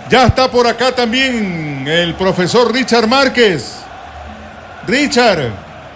Ya está por acá también el profesor Richard Márquez. Richard.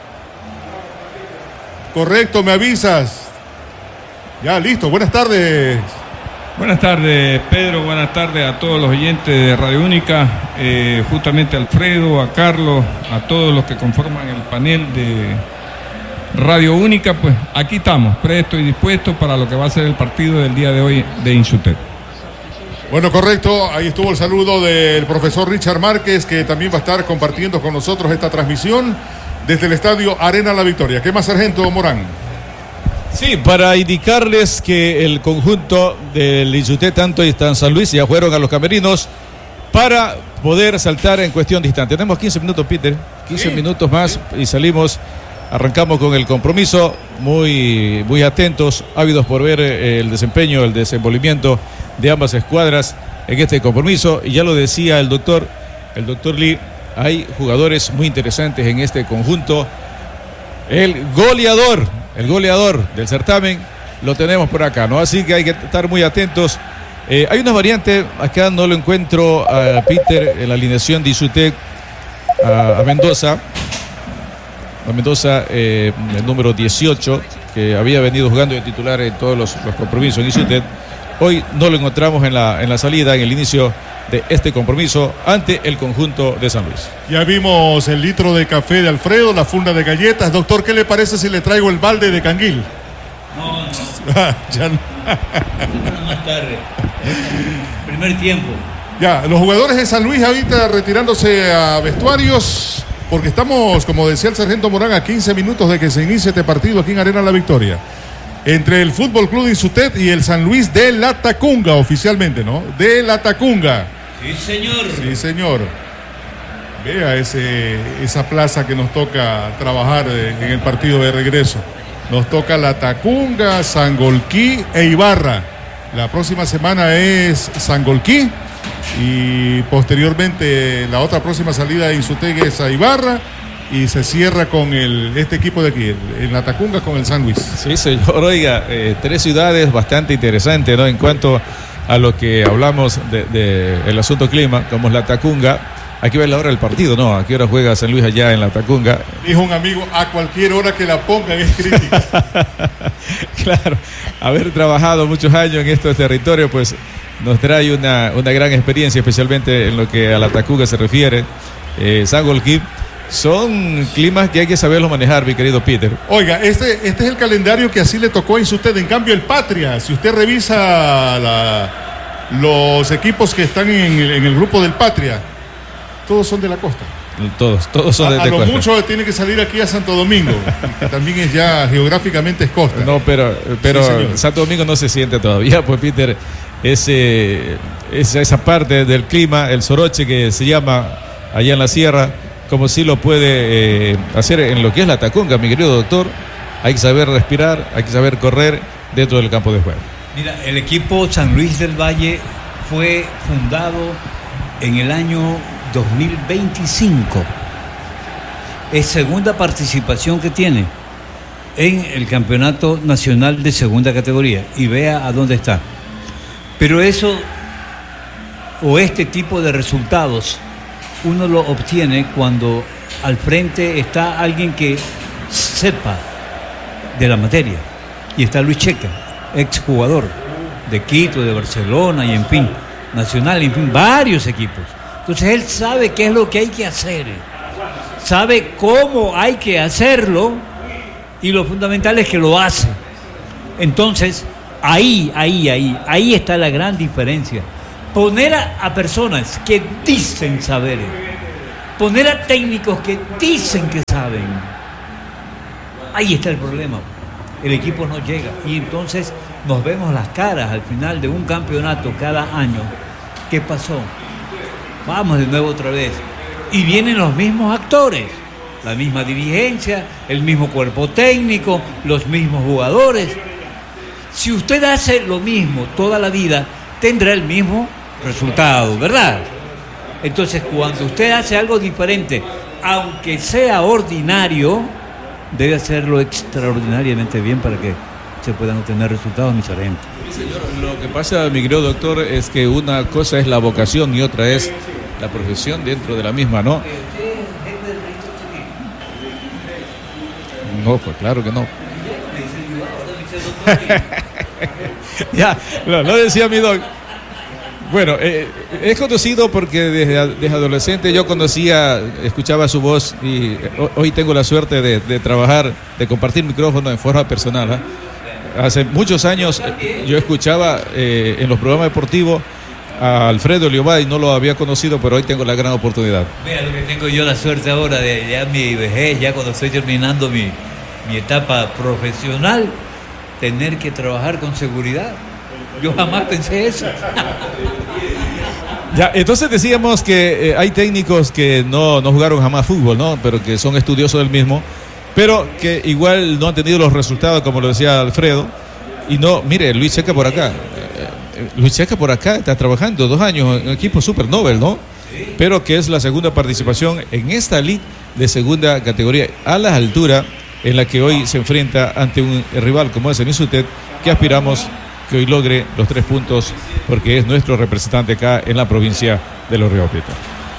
Correcto, me avisas. Ya, listo. Buenas tardes. Buenas tardes, Pedro. Buenas tardes a todos los oyentes de Radio Única. Justamente a Alfredo, a Carlos, a todos los que conforman el panel de Radio Única. Pues aquí estamos, prestos y dispuestos para lo que va a ser el partido del día de hoy de Insutet. Bueno, correcto, ahí estuvo el saludo del profesor Richard Márquez, que también va a estar compartiendo con nosotros esta transmisión desde el estadio Arena La Victoria. ¿Qué más, sargento Morán? Sí, para indicarles que el conjunto del Insutet, tanto y en San Luis, ya fueron a los camerinos para poder saltar en cuestión de instante. Tenemos 15 minutos, Peter, 15 minutos más y salimos. Arrancamos con el compromiso, muy atentos, ávidos por ver el desempeño, el desenvolvimiento de ambas escuadras en este compromiso. Y ya lo decía el doctor Lee, hay jugadores muy interesantes en este conjunto. El goleador del certamen lo tenemos por acá, ¿no? Así que hay que estar muy atentos. Hay una variante, acá no lo encuentro a Peter en la alineación de Insutet, a Mendoza. El número 18, que había venido jugando de titular en todos los compromisos en Insutet. Hoy no lo encontramos en la salida, en el inicio de este compromiso ante el conjunto de San Luis. Ya vimos el litro de café de Alfredo, la funda de galletas. Doctor, ¿qué le parece si le traigo el balde de canguil? No. Ya no. Más tarde. Primer tiempo. Ya, los jugadores de San Luis ahorita retirándose a vestuarios, porque estamos, como decía el sargento Morán, a 15 minutos de que se inicie este partido aquí en Arena La Victoria. Entre el Fútbol Club de Insutet y el San Luis de La Tacunga, oficialmente, ¿no? De La Tacunga. Sí, señor. Sí, señor. Vea esa plaza que nos toca trabajar en el partido de regreso. Nos toca La Tacunga, Sangolquí e Ibarra. La próxima semana es Sangolquí y posteriormente la otra próxima salida de Insutet es a Ibarra. Y se cierra con este equipo de aquí, en La Tacunga, con el San Luis. Sí, señor. Oiga, 3 ciudades bastante interesantes, ¿no? En cuanto a lo que hablamos del asunto clima, como es La Tacunga. Hay que ver la hora del partido, ¿no? ¿A qué hora juega San Luis allá en La Tacunga? Dijo un amigo, a cualquier hora que la pongan es crítica. Claro, haber trabajado muchos años en estos territorios, pues nos trae una gran experiencia, especialmente en lo que a La Tacunga se refiere. Sangolquí. Son climas que hay que saberlos manejar, mi querido Peter. Oiga, este es el calendario que así le tocó a Insutet. En cambio, el Patria, si usted revisa los equipos que están en el grupo del Patria, todos son de la costa. Todos son de la costa. A lo mucho tiene que salir aquí a Santo Domingo, que también es ya geográficamente es costa. No, pero sí, Santo Domingo no se siente todavía, pues Peter, esa parte del clima, el soroche que se llama allá en la sierra, como si lo puede hacer en lo que es La Tacunga, mi querido doctor. Hay que saber respirar, hay que saber correr dentro del campo de juego. Mira, el equipo San Luis del Valle fue fundado en el año 2025. Es segunda participación que tiene en el Campeonato Nacional de Segunda Categoría. Y vea a dónde está. Pero eso, o este tipo de resultados, uno lo obtiene cuando al frente está alguien que sepa de la materia. Y está Luis Checa, exjugador de Quito, de Barcelona y en fin, Nacional, en fin, varios equipos. Entonces él sabe qué es lo que hay que hacer, sabe cómo hay que hacerlo y lo fundamental es que lo hace. Entonces, ahí está la gran diferencia. Poner a personas que dicen saber, poner a técnicos que dicen que saben, ahí está el problema. El equipo no llega y entonces nos vemos las caras al final de un campeonato cada año. ¿Qué pasó? Vamos de nuevo otra vez. Y vienen los mismos actores, la misma dirigencia, el mismo cuerpo técnico, los mismos jugadores. Si usted hace lo mismo toda la vida, tendrá el mismo resultado, ¿verdad? Entonces, cuando usted hace algo diferente, aunque sea ordinario, debe hacerlo extraordinariamente bien para que se puedan obtener resultados, mi sargento. Señor, lo que pasa, mi querido doctor, es que una cosa es la vocación y otra es la profesión dentro de la misma, ¿no? No, pues claro que no. Ya, lo decía mi doc. Bueno, es conocido porque desde adolescente yo escuchaba su voz y hoy tengo la suerte de trabajar, de compartir micrófono en forma personal, ¿eh? Hace muchos años yo escuchaba en los programas deportivos a Alfredo Liobay, no lo había conocido, pero hoy tengo la gran oportunidad. Mira lo que tengo yo la suerte ahora de ya mi vejez, ya cuando estoy terminando mi etapa profesional, tener que trabajar con seguridad. Yo jamás pensé eso. Ya, entonces decíamos que hay técnicos que no jugaron jamás fútbol, ¿no? Pero que son estudiosos del mismo, pero que igual no han tenido los resultados, como lo decía Alfredo. Y no, mire, Luis Checa por acá. Luis Checa por acá está trabajando 2 años en un equipo Super Nobel, ¿no? Pero que es la segunda participación en esta liga de segunda categoría, a la altura en la que hoy se enfrenta ante un rival como es el Insutet, que aspiramos que hoy logre los 3 puntos, porque es nuestro representante acá en la provincia de Los Ríos Prietos.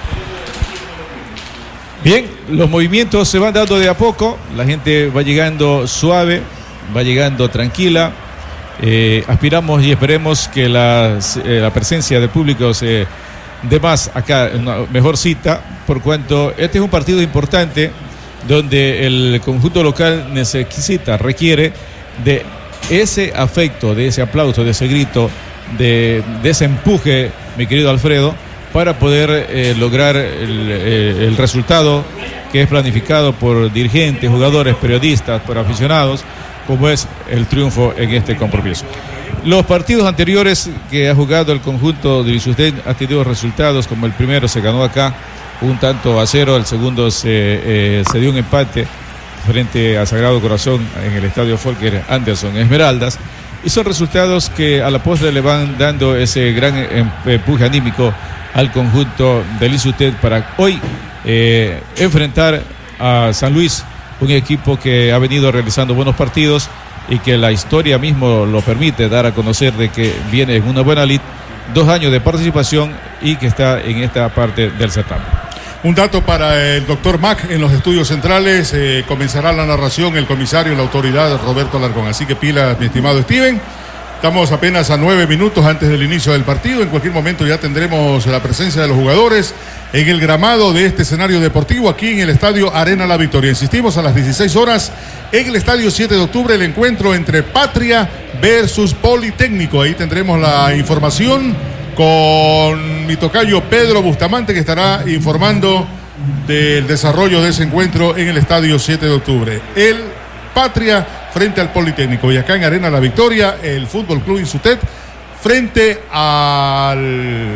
Bien, los movimientos se van dando de a poco, la gente va llegando suave, va llegando tranquila. Aspiramos y esperemos que la presencia de público se dé más acá, una mejor cita, por cuanto este es un partido importante donde el conjunto local requiere de ese afecto, de ese aplauso, de ese grito, de ese empuje, mi querido Alfredo, para poder lograr el resultado que es planificado por dirigentes, jugadores, periodistas, por aficionados, como es el triunfo en este compromiso. Los partidos anteriores que ha jugado el conjunto de Insutet han tenido resultados, como el primero se ganó acá 1-0, el segundo se dio un empate frente a Sagrado Corazón en el estadio Volker Anderson Esmeraldas, y son resultados que a la postre le van dando ese gran empuje anímico al conjunto del Insutet para hoy enfrentar a San Luis, un equipo que ha venido realizando buenos partidos y que la historia mismo lo permite dar a conocer de que viene en una buena lid, 2 años de participación y que está en esta parte del certamen. Un dato para el doctor Mac en los estudios centrales, comenzará la narración el comisario, la autoridad Roberto Alarcón, así que pilas, mi estimado Steven. Estamos apenas a 9 minutos antes del inicio del partido. En cualquier momento ya tendremos la presencia de los jugadores en el gramado de este escenario deportivo aquí en el Estadio Arena La Victoria. Insistimos, a las 16 horas en el Estadio 7 de octubre el encuentro entre Patria versus Politécnico. Ahí tendremos la información con mi tocayo Pedro Bustamante, que estará informando del desarrollo de ese encuentro en el Estadio 7 de octubre. El Patria frente al Politécnico, y acá en Arena La Victoria el Fútbol Club Insutet frente al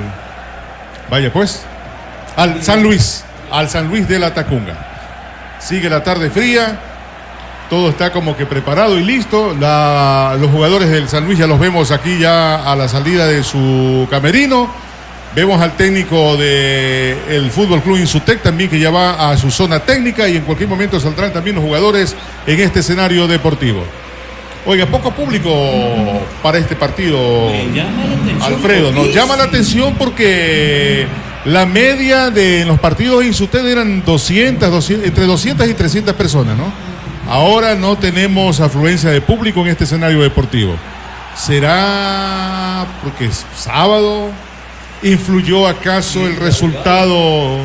San Luis de la Tacunga. Sigue la tarde fría, todo está como que preparado y listo. Los jugadores del San Luis ya los vemos aquí ya a la salida de su camerino. Vemos al técnico del Fútbol Club Insutet también, que ya va a su zona técnica, y en cualquier momento saldrán también los jugadores en este escenario deportivo. Oiga, poco público para este partido, Alfredo. Nos llama la atención porque la media de los partidos Insutet eran entre 200 y 300 personas, ¿no? Ahora no tenemos afluencia de público en este escenario deportivo. ¿Será porque es sábado? ¿Influyó acaso el resultado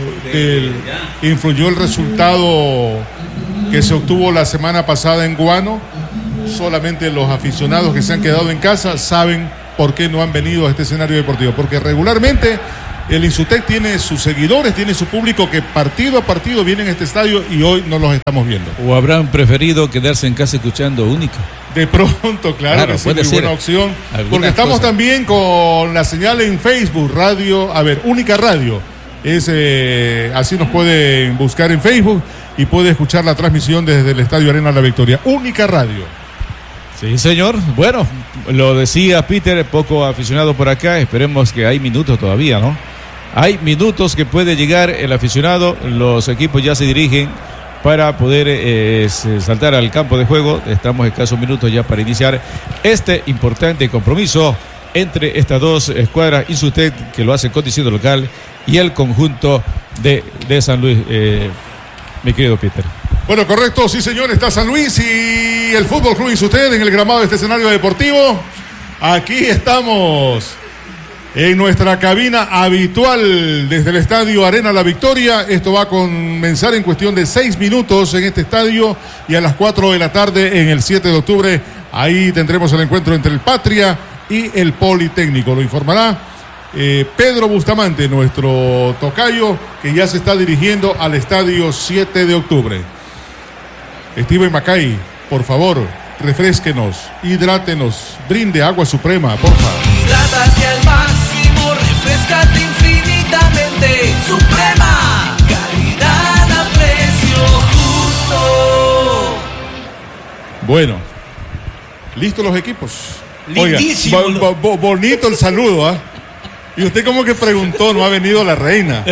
que se obtuvo la semana pasada en Guano? Solamente los aficionados que se han quedado en casa saben por qué no han venido a este escenario deportivo, porque regularmente el Insutet tiene sus seguidores, tiene su público que partido a partido vienen a este estadio, y hoy no los estamos viendo. ¿O habrán preferido quedarse en casa escuchando Única? De pronto, claro que es una buena opción, porque estamos también con la señal en Facebook, Única Radio. Así nos pueden buscar en Facebook y puede escuchar la transmisión desde el Estadio Arena La Victoria. Única Radio. Sí, señor. Bueno, lo decía Peter, poco aficionado por acá. Esperemos que hay minutos todavía, ¿no? Hay minutos que puede llegar el aficionado. Los equipos ya se dirigen para poder saltar al campo de juego. Estamos escasos minutos ya para iniciar este importante compromiso entre estas dos escuadras, Insutec, que lo hace condición local, y el conjunto de San Luis, mi querido Peter. Bueno, correcto, sí señor, está San Luis y el Fútbol Club Insutec en el gramado de este escenario deportivo. Aquí estamos en nuestra cabina habitual desde el estadio Arena La Victoria. Esto va a comenzar en cuestión de 6 minutos en este estadio, y a las 4 de la tarde en el 7 de octubre, ahí tendremos el encuentro entre el Patria y el Politécnico. Lo informará Pedro Bustamante, nuestro tocayo, que ya se está dirigiendo al estadio 7 de octubre. Steven Macay, por favor, refrésquenos, hidrátenos, brinde agua suprema, por favor. Hidrátate al máximo, refrescate infinitamente. Suprema, calidad a precio justo. Bueno, listos los equipos. Lindísimo. Oiga, bonito el saludo, ¿ah? Y usted como que preguntó, ¿no ha venido la reina?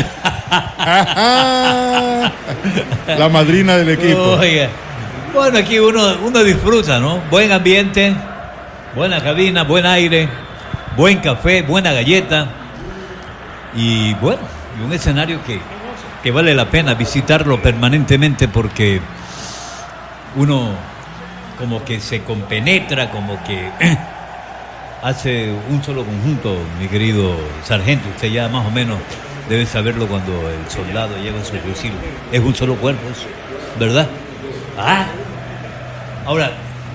La madrina del equipo. Oiga, bueno, aquí uno disfruta, ¿no? Buen ambiente, buena cabina, buen aire, buen café, buena galleta. Y bueno, y un escenario que vale la pena visitarlo permanentemente, porque uno como que se compenetra, como que hace un solo conjunto, mi querido sargento. Usted ya más o menos debe saberlo cuando el soldado lleva su fusil. Es un solo cuerpo, ¿verdad? Ahora,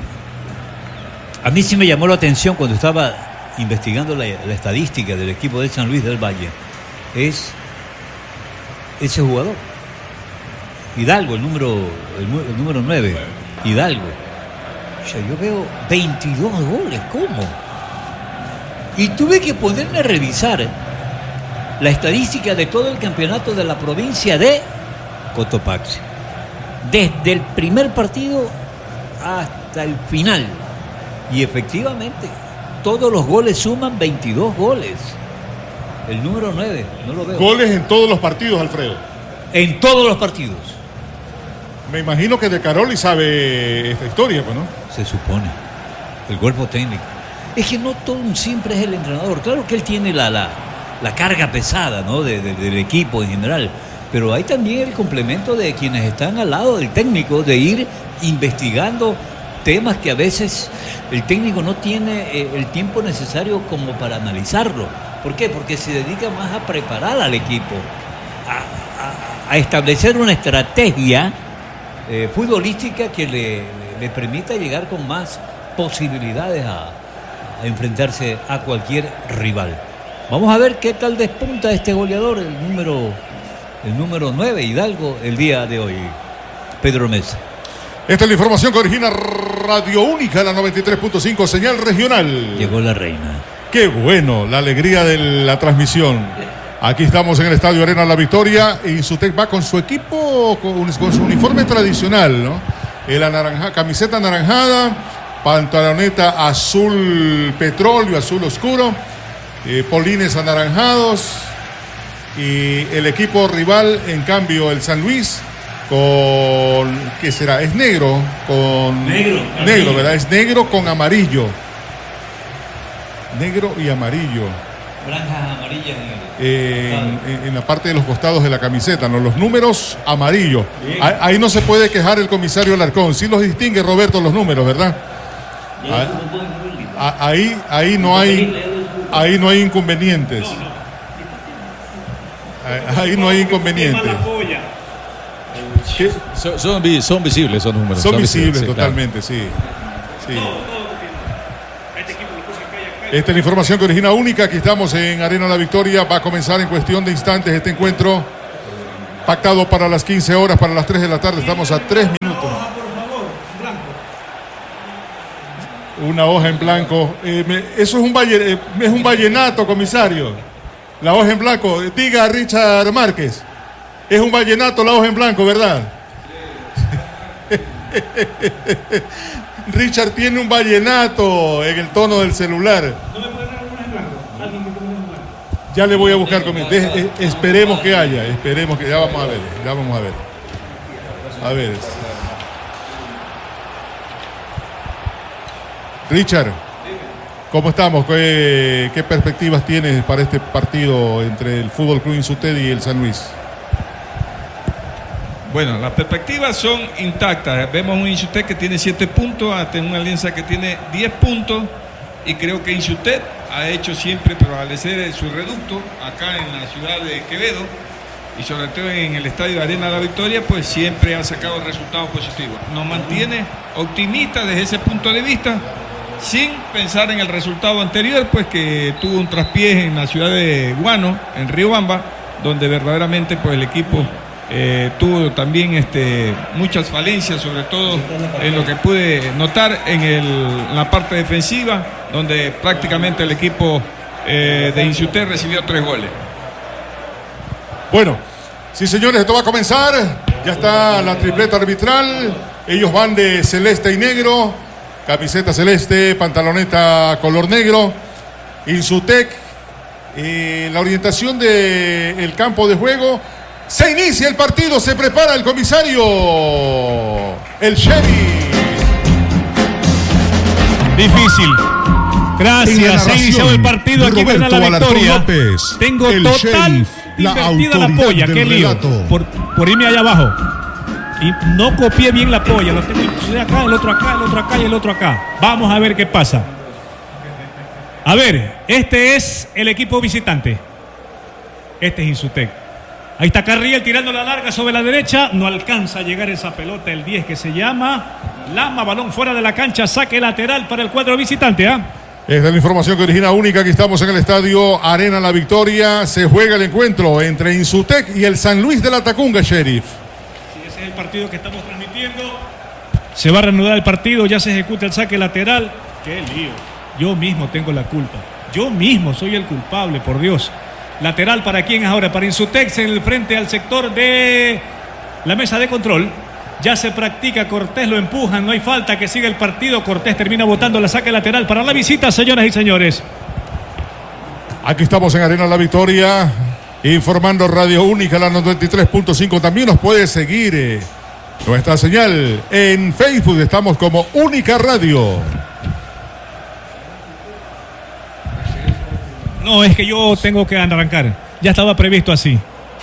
a mí sí me llamó la atención cuando estaba investigando la estadística del equipo de San Luis del Valle. Es ese jugador, Hidalgo, el número 9, Hidalgo. O sea, yo veo 22 goles, ¿cómo? Y tuve que ponerme a revisar la estadística de todo el campeonato de la provincia de Cotopaxi, desde el primer partido hasta el final. Y efectivamente, todos los goles suman 22 goles. El número 9, no lo veo. Goles en todos los partidos, Alfredo. En todos los partidos. Me imagino que de Caroli sabe esta historia, pues, ¿no? Se supone. El cuerpo técnico. Es que no todo siempre es el entrenador. Claro que él tiene la carga pesada, ¿no? del equipo en general. Pero hay también el complemento de quienes están al lado del técnico, de ir investigando temas que a veces el técnico no tiene el tiempo necesario como para analizarlo. ¿Por qué? Porque se dedica más a preparar al equipo, a establecer una estrategia futbolística que le permita llegar con más posibilidades a enfrentarse a cualquier rival. Vamos a ver qué tal despunta este goleador, el número 9, Hidalgo, el día de hoy. Pedro Mesa. Esta es la información que origina Radio Única, la 93.5, señal regional. Llegó la reina. Qué bueno, la alegría de la transmisión. Aquí estamos en el Estadio Arena La Victoria. Insutec va con su equipo, con su uniforme tradicional, ¿no? Camiseta anaranjada, pantaloneta azul petróleo, azul oscuro, polines anaranjados, y el equipo rival, en cambio, el San Luis, con, ¿qué será? Es negro, con... Negro, ¿verdad? Es negro con amarillo. Negro y amarillo. Franjas amarillas en la parte de los costados de la camiseta, ¿no? Los números amarillos. Ahí no se puede quejar el comisario Alarcón. Sí los distingue, Roberto, los números, ¿verdad? Ahí no hay inconvenientes. Ahí no hay inconvenientes. Son visibles esos números. Son visibles sí, totalmente, claro. Sí. Esta es la información que origina Única. Aquí estamos en Arena La Victoria. Va a comenzar en cuestión de instantes este encuentro pactado para las 15 horas, para las 3 de la tarde. Estamos a 3 minutos. Una hoja en blanco. Eso es un vallenato, comisario. La hoja en blanco. Diga a Richard Márquez. Es un vallenato la hoja en blanco, ¿verdad? Richard tiene un vallenato en el tono del celular. ¿No me puede dar una en blanco? ¿Alguien me pone en blanco? Ya le voy a buscar. Esperemos que haya. Esperemos que ya vamos a ver. A ver. Richard, ¿cómo estamos? ¿Qué perspectivas tienes para este partido entre el Fútbol Club Insuted y el San Luis? Bueno, las perspectivas son intactas. Vemos un Insuted que tiene 7 puntos, ante una Alianza que tiene 10 puntos. Y creo que Insuted ha hecho siempre prevalecer su reducto acá en la ciudad de Quevedo. Y sobre todo en el estadio Arena La Victoria, pues siempre ha sacado resultados positivos. Nos mantiene optimistas desde ese punto de vista, sin pensar en el resultado anterior, pues que tuvo un traspié en la ciudad de Guano, en Riobamba, donde verdaderamente pues el equipo tuvo también muchas falencias, sobre todo en lo que pude notar en la parte defensiva, donde prácticamente el equipo de Insuted recibió 3 goles. Bueno, sí señores, esto va a comenzar. Ya está la tripleta arbitral. Ellos van de celeste y negro. Camiseta celeste, pantaloneta color negro. Insuted, la orientación del campo de juego. Se inicia el partido, se prepara el comisario, el sheriff. Difícil. Gracias, se ha iniciado el partido aquí en La Victoria. López, tengo total invertida la polla, qué lío, por irme allá abajo. Y no copié bien la polla, lo tengo acá, el otro acá, el otro acá y el otro acá. Vamos a ver qué pasa. A ver, este es el equipo visitante. Este es Insuted. Ahí está Carriel tirando la larga sobre la derecha. No alcanza a llegar esa pelota, el 10 que se llama Lama. Balón fuera de la cancha, saque lateral para el cuadro visitante. Esta es la información que origina Única. Aquí estamos en el estadio Arena La Victoria. Se juega el encuentro entre Insuted y el San Luis de la Tacunga, Sheriff. Sí, ese es el partido que estamos transmitiendo. Se va a reanudar el partido, ya se ejecuta el saque lateral. Qué lío. Yo mismo tengo la culpa. Yo mismo soy el culpable, por Dios. Lateral para quién es ahora, para Insuted, en el frente al sector de la mesa de control. Ya se practica, Cortés lo empujan, no hay falta, que siga el partido. Cortés termina botando la saque lateral para la visita, señoras y señores. Aquí estamos en Arena La Victoria, informando Radio Única, la 93.5. También nos puede seguir nuestra señal en Facebook, estamos como Única Radio. No, es que yo tengo que arrancar. Ya estaba previsto así.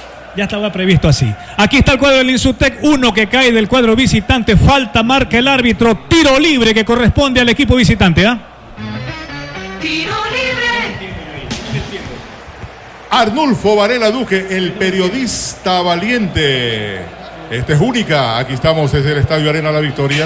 Aquí está el cuadro del Insuted. Uno que cae del cuadro visitante. Falta, marca el árbitro. Tiro libre que corresponde al equipo visitante. Tiro libre. Arnulfo Varela Duque, el periodista valiente. Este es Única. Aquí estamos desde el estadio Arena La Victoria.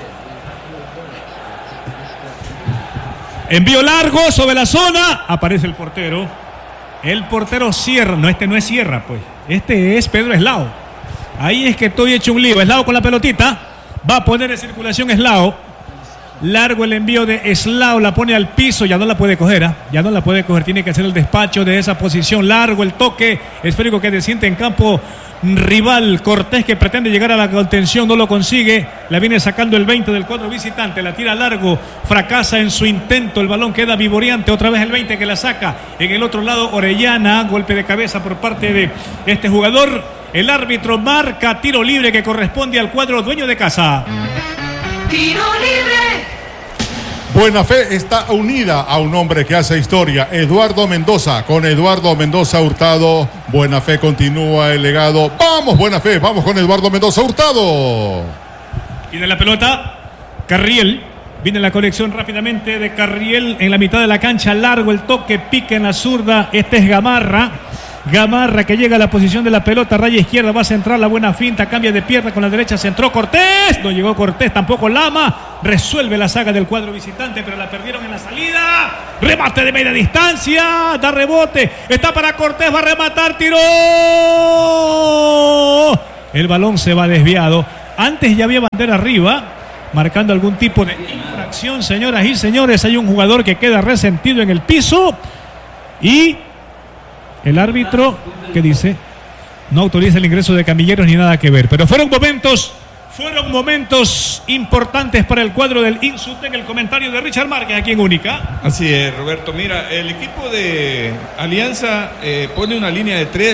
Envío largo sobre la zona. Aparece el portero. El portero cierra. No, este no es Sierra, pues. Este es Pedro Eslao. Ahí es que estoy hecho un lío. Eslao con la pelotita. Va a poner en circulación Eslao. Largo el envío de Eslao. La pone al piso. Ya no la puede coger. Ya no la puede coger. Tiene que hacer el despacho de esa posición. Largo el toque esférico que desciende en campo rival. Cortés, que pretende llegar a la contención, no lo consigue. La viene sacando el 20 del cuadro visitante. La tira largo, fracasa en su intento. El balón queda vivoreante. Otra vez el 20 que la saca. En el otro lado Orellana, golpe de cabeza por parte de este jugador. El árbitro marca tiro libre que corresponde al cuadro dueño de casa. Tiro libre. Buena Fe está unida a un hombre que hace historia, Eduardo Mendoza. Con Eduardo Mendoza Hurtado, Buena Fe continúa el legado. Vamos, Buena Fe, vamos con Eduardo Mendoza Hurtado. Tiene la pelota Carriel. Viene la conexión rápidamente de Carriel en la mitad de la cancha. Largo el toque, pica en la zurda. Este es Gamarra. Gamarra que llega a la posición de la pelota, raya izquierda, va a centrar la buena finta, cambia de pierna con la derecha, centró Cortés, no llegó Cortés, tampoco Lama, resuelve la saga del cuadro visitante, pero la perdieron en la salida, remate de media distancia, da rebote, está para Cortés, va a rematar, tiró, el balón se va desviado, antes ya había bandera arriba, marcando algún tipo de infracción, señoras y señores, hay un jugador que queda resentido en el piso y el árbitro, ¿qué dice? No autoriza el ingreso de camilleros ni nada que ver. Pero fueron momentos importantes para el cuadro del Insuted. El comentario de Richard Márquez aquí en Única. Así es, Roberto. Mira, el equipo de Alianza pone una línea de 3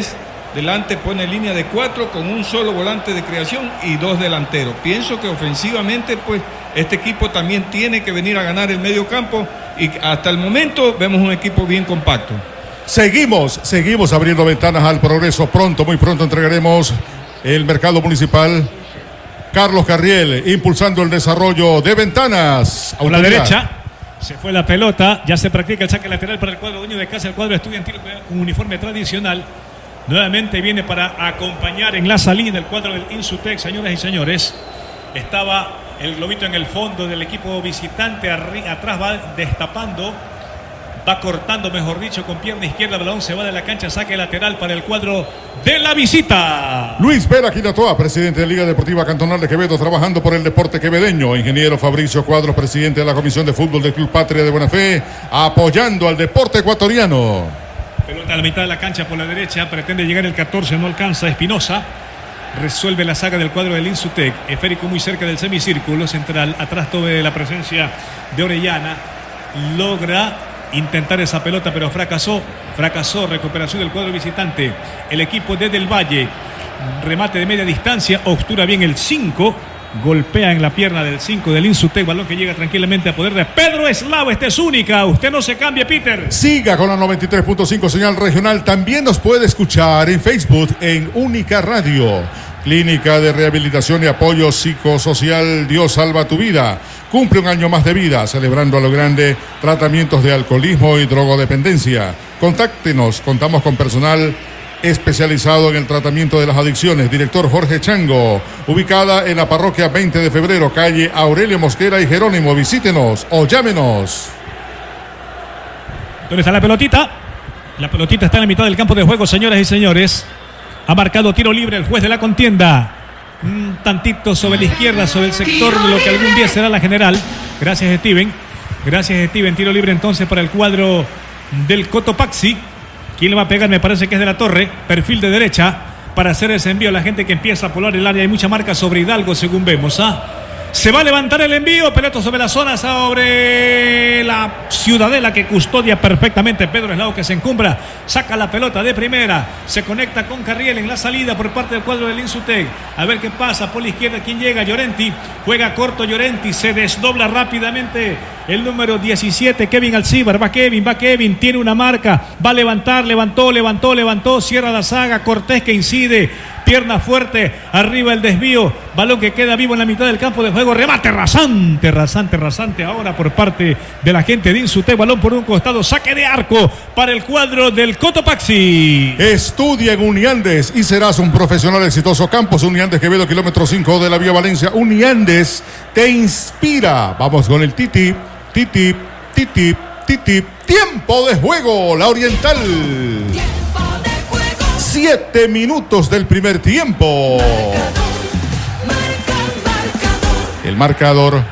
delante pone línea de 4 con un solo volante de creación y 2 delanteros. Pienso que ofensivamente pues este equipo también tiene que venir a ganar el medio campo y hasta el momento vemos un equipo bien compacto. Seguimos abriendo ventanas al progreso. Muy pronto entregaremos el mercado municipal. Carlos Carriel impulsando el desarrollo de ventanas. A la derecha se fue la pelota, ya se practica el saque lateral para el cuadro dueño de casa, el cuadro estudiantil con uniforme tradicional. Nuevamente viene para acompañar en la salida el cuadro del Insutec, señoras y señores. Estaba el globito en el fondo del equipo visitante, atrás va destapando, va cortando, mejor dicho, con pierna izquierda, el balón se va de la cancha, saque lateral para el cuadro de la visita. Luis Vera Quinatoa, presidente de Liga Deportiva Cantonal de Quevedo, trabajando por el deporte quevedeño. Ingeniero Fabricio Cuadros, presidente de la Comisión de Fútbol del Club Patria de Buena Fe, apoyando al deporte ecuatoriano. Pelota a la mitad de la cancha por la derecha, pretende llegar el 14, no alcanza. Espinosa resuelve la saga del cuadro del Insutec. Esférico muy cerca del semicírculo central, atrás toda la presencia de Orellana. Logra intentar esa pelota, pero fracasó. Recuperación del cuadro visitante. El equipo de Del Valle, remate de media distancia, obtura bien el 5, golpea en la pierna del 5 del Insutec, balón que llega tranquilamente a poder de Pedro Eslavo. Esta es única, usted no se cambie, Peter. Siga con la 93.5 señal regional. También nos puede escuchar en Facebook en Única Radio. Clínica de Rehabilitación y Apoyo Psicosocial Dios Salva Tu Vida. Cumple un año más de vida, celebrando a lo grande tratamientos de alcoholismo y drogodependencia. Contáctenos, contamos con personal especializado en el tratamiento de las adicciones. Director Jorge Chango, ubicada en la parroquia 20 de febrero, calle Aurelio Mosquera y Jerónimo. Visítenos o llámenos. ¿Dónde está la pelotita? La pelotita está en la mitad del campo de juego, señoras y señores. Ha marcado tiro libre el juez de la contienda. Un tantito sobre la izquierda, sobre el sector de lo que algún día será la general. Gracias, Steven. Tiro libre entonces para el cuadro del Cotopaxi. ¿Quién le va a pegar? Me parece que es de la Torre. Perfil de derecha para hacer ese envío a la gente que empieza a poblar el área. Hay mucha marca sobre Hidalgo, según vemos. Se va a levantar el envío. Pelota sobre la zona, sobre la Ciudadela, que custodia perfectamente Pedro Eslavo, que se encumbra. Saca la pelota de primera. Se conecta con Carriel en la salida por parte del cuadro del Insutec. A ver qué pasa por la izquierda. ¿Quién llega? Llorenti. Juega corto Llorenti. Se desdobla rápidamente el número 17, Kevin Alcibar. Va Kevin. Tiene una marca. Va a levantar. Levantó. Cierra la saga. Cortés, que incide. Pierna fuerte, arriba el desvío, balón que queda vivo en la mitad del campo de juego, remate rasante ahora por parte de la gente de Insutec, balón por un costado, saque de arco para el cuadro del Cotopaxi. Estudia en Uniandes y serás un profesional exitoso. Campus Uniandes Quevedo, kilómetro 5 de la vía Valencia. Uniandes te inspira. Vamos con el Titi. Tiempo de juego, la Oriental. 7 minutos del primer tiempo. El marcador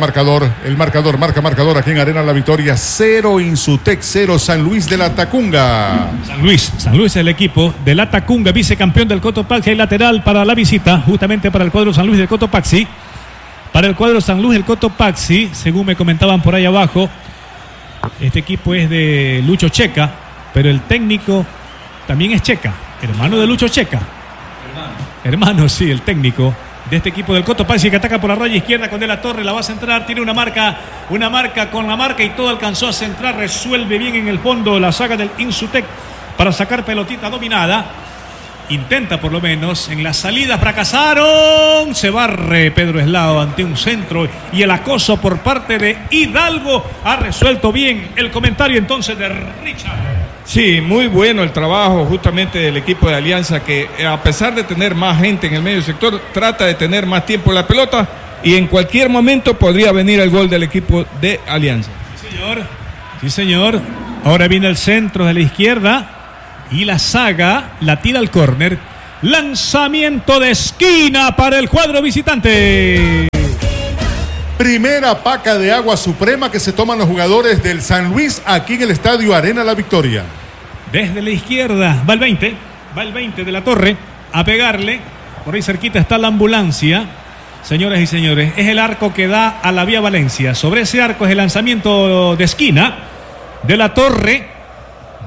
aquí en Arena La Victoria. 0 Insutec, 0 San Luis de la Tacunga. San Luis es el equipo de la Tacunga, vicecampeón del Cotopaxi. Hay lateral para la visita, justamente para el cuadro San Luis del Cotopaxi. Para el cuadro San Luis del Cotopaxi, según me comentaban por ahí abajo, este equipo es de Lucho Checa, pero el técnico también es Checa. Hermano de Lucho Checa. Hermano, sí, el técnico de este equipo del Cotopaxi, que ataca por la raya izquierda con De la Torre, la va a centrar, tiene una marca con la marca y todo alcanzó a centrar, resuelve bien en el fondo la saga del Insutec para sacar pelotita dominada. Intenta por lo menos, en la salida fracasaron, se barre Pedro Eslavo ante un centro y el acoso por parte de Hidalgo ha resuelto bien. El comentario entonces de Richard. Sí, muy bueno el trabajo justamente del equipo de Alianza, que a pesar de tener más gente en el medio sector, trata de tener más tiempo en la pelota y en cualquier momento podría venir el gol del equipo de Alianza. Sí, señor. Ahora viene el centro de la izquierda y la saga la tira al córner. Lanzamiento de esquina para el cuadro visitante. Primera paca de agua suprema que se toman los jugadores del San Luis aquí en el estadio Arena La Victoria. Desde la izquierda va el 20 de la Torre a pegarle. Por ahí cerquita está la ambulancia. Señoras y señores, es el arco que da a la vía Valencia. Sobre ese arco es el lanzamiento de esquina de la Torre.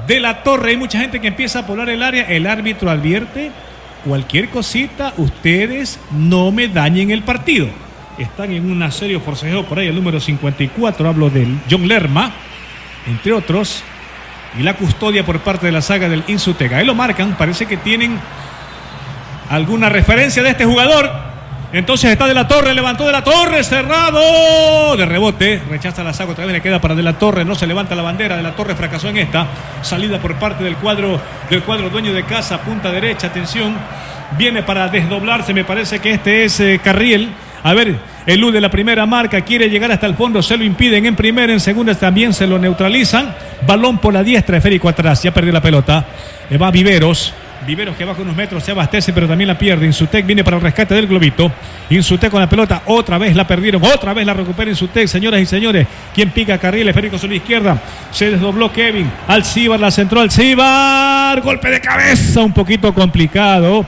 de la Torre. Hay mucha gente que empieza a poblar el área. El árbitro advierte: cualquier cosita, ustedes no me dañen el partido. Están en un serio forcejeo por ahí. El número 54, hablo del John Lerma, entre otros, y la custodia por parte de la saga del Insutec. Ahí lo marcan, parece que tienen alguna referencia de este jugador. Entonces está De la Torre, levantó De la Torre, cerrado, de rebote, rechaza la saga, otra vez le queda para De la Torre, no se levanta la bandera. De la Torre fracasó en esta salida por parte del cuadro dueño de casa, punta derecha, atención, viene para desdoblarse, me parece que este es Carriel. A ver, elude la primera marca, quiere llegar hasta el fondo, se lo impiden en primera, en segunda también se lo neutralizan. Balón por la diestra, esférico atrás, ya perdió la pelota. Va Viveros que baja unos metros, se abastece, pero también la pierde. Insutec viene para el rescate del globito. Insutec con la pelota, otra vez la perdieron, otra vez la recupera Insutec, señoras y señores. ¿Quién pica? Carriel, esférico sobre la izquierda. Se desdobló Kevin. Alcibar la centró, Alcibar. Golpe de cabeza, un poquito complicado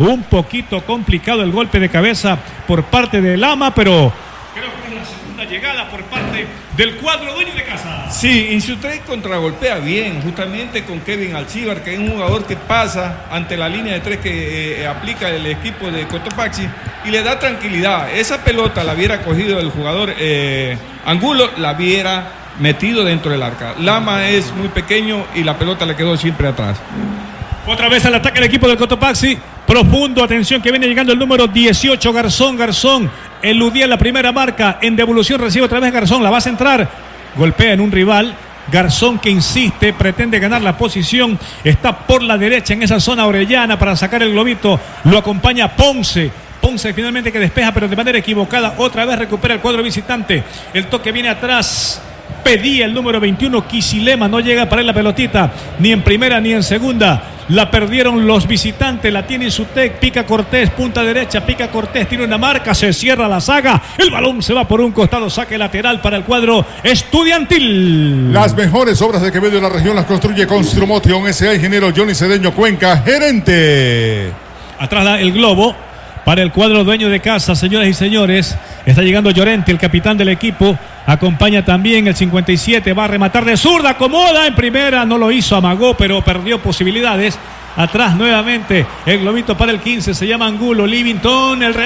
el golpe de cabeza por parte de Lama, pero creo que es la segunda llegada por parte del cuadro dueño de casa. Sí, Insutec contragolpea bien, justamente con Kevin Alcibar, que es un jugador que pasa ante la línea de tres que aplica el equipo de Cotopaxi y le da tranquilidad. Esa pelota la hubiera cogido el jugador Angulo, la hubiera metido dentro del arca. Lama es muy pequeño y la pelota le quedó siempre atrás. Otra vez al ataque el equipo del Cotopaxi. Profundo, atención, que viene llegando el número 18, Garzón. Eludía la primera marca. En devolución recibe otra vez Garzón. La va a centrar. Golpea en un rival. Garzón que insiste, pretende ganar la posición. Está por la derecha en esa zona orellana para sacar el globito. Lo acompaña Ponce finalmente que despeja, pero de manera equivocada. Otra vez recupera el cuadro visitante. El toque viene atrás. Pedía el número 21, Quisilema, no llega para él la pelotita, ni en primera ni en segunda. La perdieron los visitantes, la tiene Insutec, pica Cortés, punta derecha, pica Cortés, tiene una marca, se cierra la saga, el balón se va por un costado, saque lateral para el cuadro estudiantil. Las mejores obras de Quevedo y la región las construye Construmotion S.A. Ingeniero Johnny Cedeño Cuenca, gerente. Atrás el globo para el cuadro dueño de casa, señoras y señores. Está llegando Llorente, el capitán del equipo. Acompaña también el 57, va a rematar de zurda, acomoda en primera, no lo hizo, amagó, pero perdió posibilidades. Atrás nuevamente el globito para el 15, se llama Angulo, Livington, el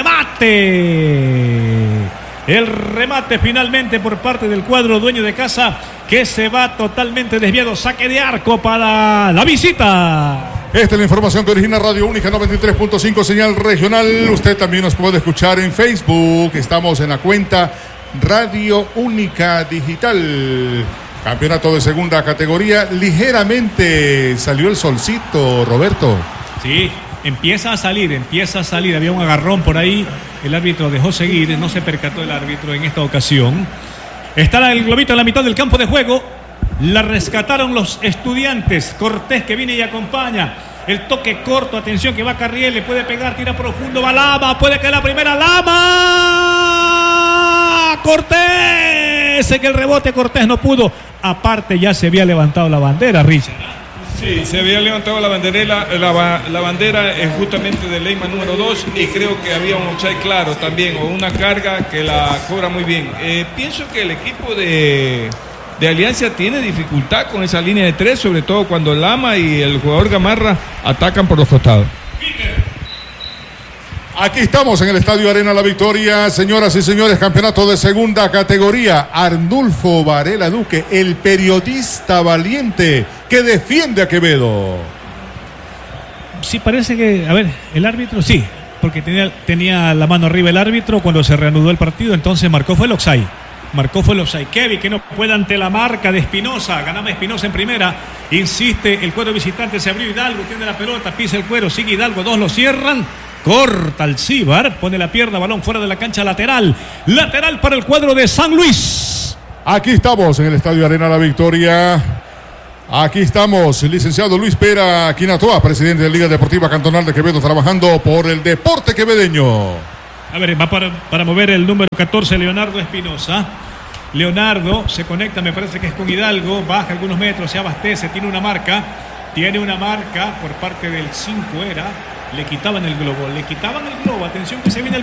remate finalmente por parte del cuadro dueño de casa, que se va totalmente desviado, saque de arco para la visita. Esta es la información que origina Radio Única 93.5, señal regional. Usted también nos puede escuchar en Facebook, estamos en la cuenta Radio Única Digital. Campeonato de segunda categoría. Ligeramente salió el solcito, Roberto. Sí, empieza a salir. Había un agarrón por ahí. El árbitro dejó seguir. No se percató el árbitro en esta ocasión. Está el globito en la mitad del campo de juego. La rescataron los estudiantes. Cortés que viene y acompaña. El toque corto. Atención que va Carriel. Le puede pegar. Tira profundo. Va Lama. Puede caer la primera. Lama. Cortés, sé que el rebote Cortés no pudo. Aparte ya se había levantado la bandera, Richard. Sí, se había levantado la bandera, la bandera es justamente de Leyman número 2 y creo que había un offside claro también, o una carga que la cobra muy bien. Pienso que el equipo de Alianza tiene dificultad con esa línea de tres, sobre todo cuando Lama y el jugador Gamarra atacan por los costados. Aquí estamos en el Estadio Arena La Victoria, señoras y señores, campeonato de segunda categoría. Arnulfo Varela Duque, el periodista valiente que defiende a Quevedo. Sí, parece que, a ver, el árbitro sí, porque tenía la mano arriba el árbitro cuando se reanudó el partido, entonces marcó fue el offside. Kevin que no puede ante la marca de Espinosa. Ganaba Espinosa en primera. Insiste el cuadro visitante. Se abrió Hidalgo. Tiene la pelota. Pisa el cuero. Sigue Hidalgo. Dos lo cierran. Corta Alcibar. Pone la pierna. Balón fuera de la cancha lateral. Lateral para el cuadro de San Luis. Aquí estamos en el Estadio Arena La Victoria. Aquí estamos, licenciado Luis Pera Quinatoa, presidente de la Liga Deportiva Cantonal de Quevedo, trabajando por el deporte quevedeño. A ver, va para mover el número 14, Leonardo Espinosa. Leonardo se conecta, me parece que es con Hidalgo, baja algunos metros, se abastece, tiene una marca por parte del 5 le quitaban el globo, atención que se viene el